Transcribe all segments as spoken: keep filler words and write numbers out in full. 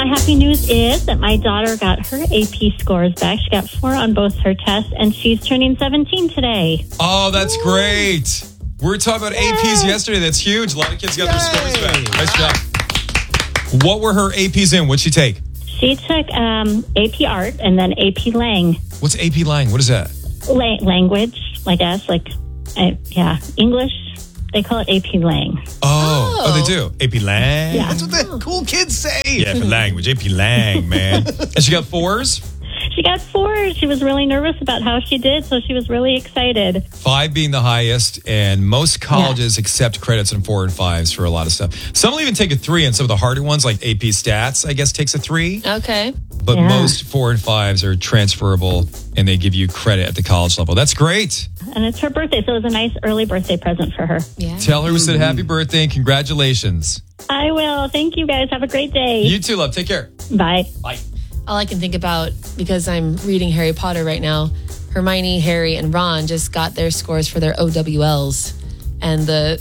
My happy news is that my daughter got her A P scores back. She got four on both her tests, and she's turning seventeen today. Oh, that's Ooh. great. We were talking about Yay. A Ps yesterday. That's huge. A lot of kids got Yay. their scores back. Nice job. What were her A Ps in? What'd she take? She took um, A P Art and then A P Lang. What's A P Lang? What is that? La- language, I guess. Like, uh, yeah, English. They call it A P Lang. Oh, oh, oh they do. A P Lang. Yeah. That's what the cool kids say. Yeah, for language. A P Lang, man. And she got fours? She got fours. She was really nervous about how she did, so she was really excited. Five being the highest, and most colleges yeah. accept credits in four and fives for a lot of stuff. Some will even take a three, and some of the harder ones, like A P Stats, I guess, takes a three. Okay. But yeah. most four and fives are transferable, and they give you credit at the college level. That's great. And it's her birthday, so it was a nice early birthday present for her. Yeah. Tell her we said happy birthday and congratulations. I will. Thank you, guys. Have a great day. You too, love. Take care. Bye. Bye. All I can think about, because I'm reading Harry Potter right now, Hermione, Harry, and Ron just got their scores for their O W Ls. And the...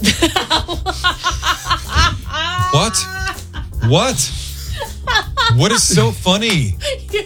What? What? What is so funny?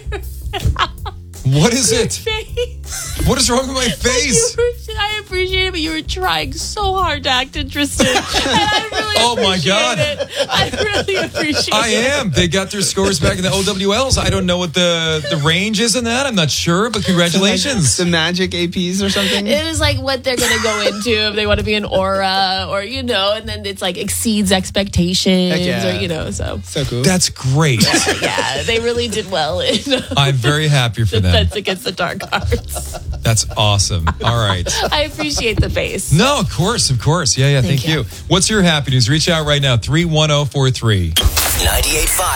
What is it? What is wrong with my face? Were, I appreciate it, but you were trying so hard to act interested. And I really oh my God. It. I really appreciate I it. am. They got their scores back in the O W Ls. I don't know what the, the range is in that. I'm not sure, but congratulations. The magic A Ps or something? It is like what they're going to go into if they want to be an aura or, you know, and then it's like exceeds expectations yeah. or, you know, so. So cool. That's great. Yeah, yeah, they really did well. In, I'm very happy for them. Defense Against the Dark Arts. That's awesome. All right. I appreciate the face. No, of course, of course. Yeah, yeah, thank, thank you. you. What's your happy news? Reach out right now, three one zero four three. ninety-eight point five